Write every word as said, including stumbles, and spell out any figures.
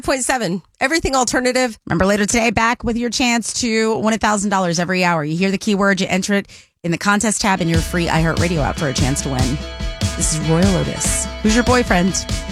point seven. Everything alternative. Remember, later today, back with your chance to win one thousand dollars every hour. You hear the keyword, you enter it in the contest tab in your free iHeartRadio app for a chance to win. This is Royal Otis. Who's your boyfriend?